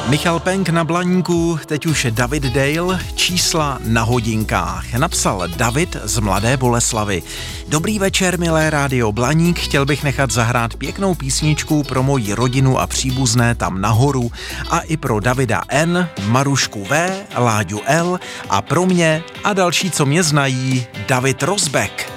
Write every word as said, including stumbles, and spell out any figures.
Michal Penk na Blaníku, teď už David Dale, čísla na hodinkách. Napsal David z Mladé Boleslavi. Dobrý večer, milé rádio Blaník, chtěl bych nechat zahrát pěknou písničku pro moji rodinu a příbuzné tam nahoru a i pro Davida N, Marušku V, Láďu L a pro mě a další, co mě znají, David Rozbek.